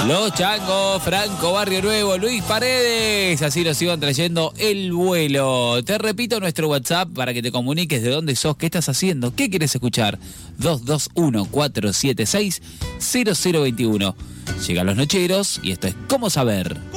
Los Changos, Franco Barrio Nuevo, Luis Paredes. Así nos iban trayendo el vuelo. Te repito nuestro WhatsApp para que te comuniques de dónde sos, qué estás haciendo, qué quieres escuchar. 221-476-0021. Llegan los nocheros y esto es Cómo Saber.